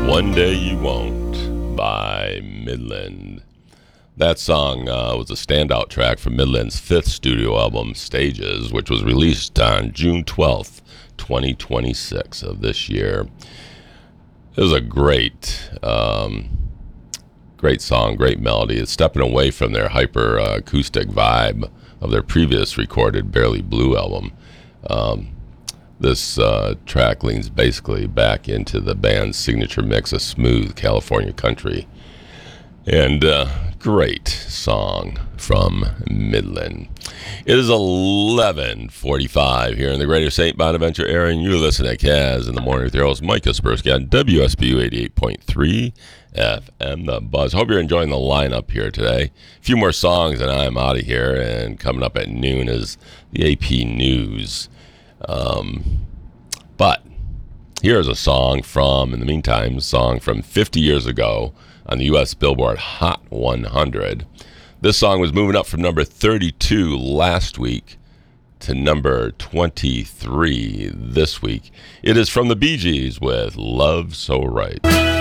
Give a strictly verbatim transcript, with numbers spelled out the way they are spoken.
One Day You Won't by Midland. That song uh, was a standout track from Midland's fifth studio album, Stages, which was released on June twelfth, twenty twenty-six of this year. It was a great, um, great song, great melody. It's stepping away from their hyper uh, acoustic vibe of their previous recorded Barely Blue album. Um, this uh, track leans basically back into the band's signature mix of smooth California country. And uh, great song from Midland. It is eleven forty-five here in the greater Saint Bonaventure area, and you're listening to Kaz in the Morning with your host, Mike Kaspersky, on W S B U eighty-eight point three F M, The Buzz. Hope you're enjoying the lineup here today. A few more songs and I'm out of here, and coming up at noon is the A P News. Um, but here's a song from, in the meantime, a song from fifty years ago on the U S Billboard Hot one hundred. This song was moving up from number thirty-two last week to number twenty-three this week. It is from the Bee Gees with Love So Right.